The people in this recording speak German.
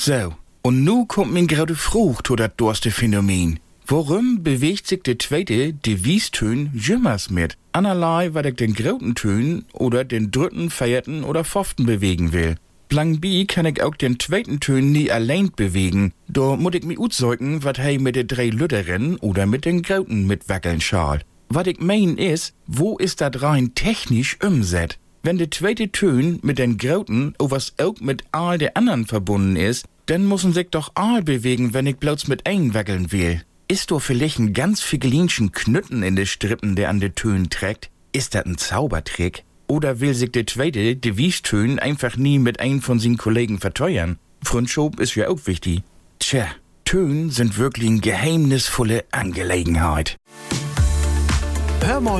So, und nu kommt min gerade Frucht zu dat durste Phänomen. Warum bewegt sich der zweite, die Wiestön, jümmers mit? Anerlei, weil ich den grauten Tön oder den dritten, vierten oder fünften bewegen will. Plan B kann ich auch den zweiten Tön nie allein bewegen. Da muss ich mich utzeugen, wat hei mit den 3 Lütteren oder mit den grauten mitwackeln schal. Wat ich mein is, wo ist dat rein technisch umset? Wenn der zweite Tön mit den grauten, was auch mit all der anderen verbunden ist, dann müssen sich doch all bewegen, wenn ich bloß mit ein wackeln will. Ist doch vielleicht ein ganz figelinschen Knütten in de Strippen, der an de Tönen trägt? Ist das ein Zaubertrick? Oder will sich der zweite, de Wiestön, einfach nie mit einem von seinen Kollegen verteuern? Freundschaft ist ja auch wichtig. Tja, Tönen sind wirklich eine geheimnisvolle Angelegenheit. Hör mal